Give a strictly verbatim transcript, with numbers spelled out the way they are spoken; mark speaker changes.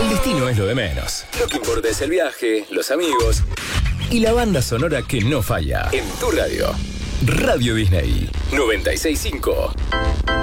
Speaker 1: destino es lo de menos. Lo que importa es el viaje, los amigos y la banda sonora que no falla. En tu radio, Radio Disney noventa y seis punto cinco.